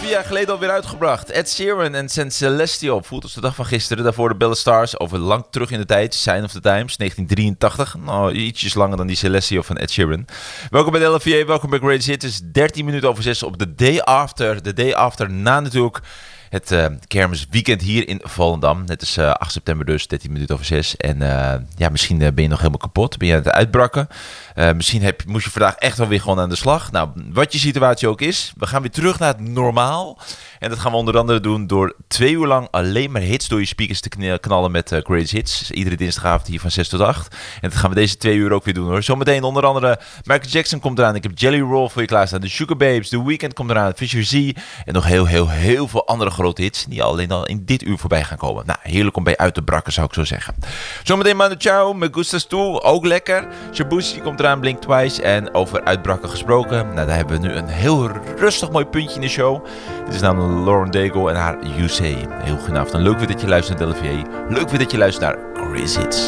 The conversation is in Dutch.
4 jaar geleden alweer uitgebracht. Ed Sheeran en zijn Celestial. Voelt als de dag van gisteren. Daarvoor de Bella Stars. Over lang terug in de tijd. Sign of the Times, 1983. Nou, ietsjes langer dan die Celestial van Ed Sheeran. Welkom bij de LVA, welkom bij Greatest Hits. Het is 13 minuten over 6 op de day after. De day after na natuurlijk het kermisweekend hier in Volendam. Het is 8 september dus, 13 minuten over 6. En misschien ben je nog helemaal kapot. Ben je aan het uitbrakken. Misschien moest je vandaag echt alweer gewoon aan de slag. Nou, wat je situatie ook is. We gaan weer terug naar het normaal. En dat gaan we onder andere doen door 2 uur lang alleen maar hits door je speakers te knallen met Greatest Hits. Dus iedere dinsdagavond hier van 6 tot 8. En dat gaan we deze 2 uur ook weer doen hoor. Zometeen onder andere Michael Jackson komt eraan. Ik heb Jelly Roll voor je klaarstaan. De Sugar Babes, The Weeknd komt eraan. Fisher Z. En nog heel veel andere grote hits die alleen al in dit uur voorbij gaan komen. Nou, heerlijk om bij uit te brakken zou ik zo zeggen. Zometeen Manu Chao, Me Gustas Tu, ook lekker. Shabushi komt eraan, Blink Twice. En over uitbrakken gesproken. Nou, daar hebben we nu een heel rustig mooi puntje in de show. Dit is namelijk Lauren Daigle en haar You Say. Heel goedenavond en leuk weer dat je luistert naar LVA. Leuk weer dat je luistert naar Greatest Hits.